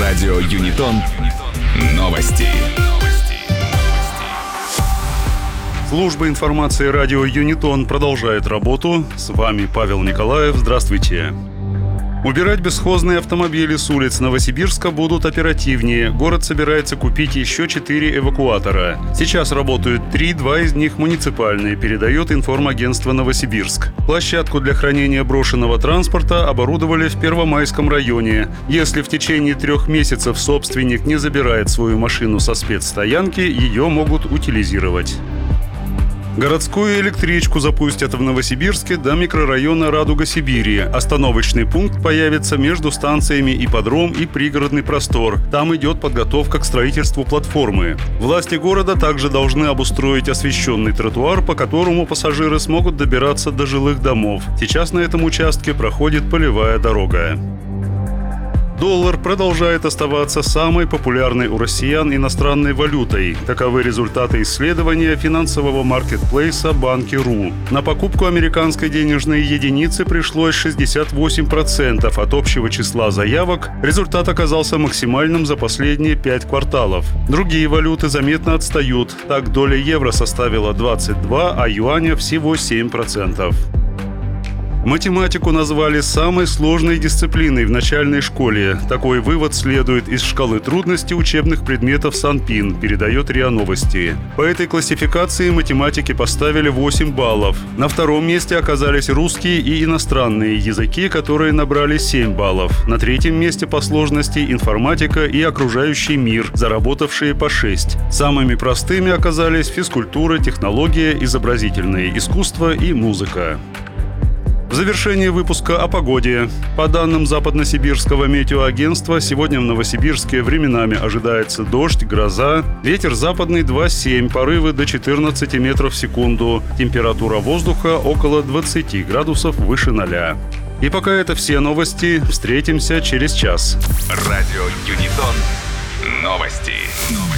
Радио Юнитон. Новости. Служба информации радио Юнитон продолжает работу. С вами Павел Николаев. Здравствуйте. Убирать бесхозные автомобили с улиц Новосибирска будут оперативнее. Город собирается купить еще 4 эвакуатора. Сейчас работают 3, 2 из них муниципальные, передает информагентство «Новосибирск». Площадку для хранения брошенного транспорта оборудовали в Первомайском районе. Если в течение 3 месяцев собственник не забирает свою машину со спецстоянки, ее могут утилизировать. Городскую электричку запустят в Новосибирске до микрорайона Радуга-Сибири. Остановочный пункт появится между станциями Ипподром и Пригородный простор. Там идет подготовка к строительству платформы. Власти города также должны обустроить освещенный тротуар, по которому пассажиры смогут добираться до жилых домов. Сейчас на этом участке проходит полевая дорога. Доллар продолжает оставаться самой популярной у россиян иностранной валютой. Таковы результаты исследования финансового маркетплейса Банки.ру. На покупку американской денежной единицы пришлось 68% от общего числа заявок. Результат оказался максимальным за последние 5 кварталов. Другие валюты заметно отстают. Так, доля евро составила 22%, а юаня всего 7%. Математику назвали самой сложной дисциплиной в начальной школе. Такой вывод следует из шкалы трудностей учебных предметов Санпин, передает РИА Новости. По этой классификации математики поставили 8 баллов. На втором месте оказались русские и иностранные языки, которые набрали 7 баллов. На третьем месте по сложности информатика и окружающий мир, заработавшие по 6. Самыми простыми оказались физкультура, технология, изобразительное искусство и музыка. В завершении выпуска о погоде. По данным Западносибирского метеоагентства, сегодня в Новосибирске временами ожидается дождь, гроза. Ветер западный 2,7, порывы до 14 метров в секунду. Температура воздуха около 20 градусов выше 0. И пока это все новости. Встретимся через час. Радио Юнитон. Новости.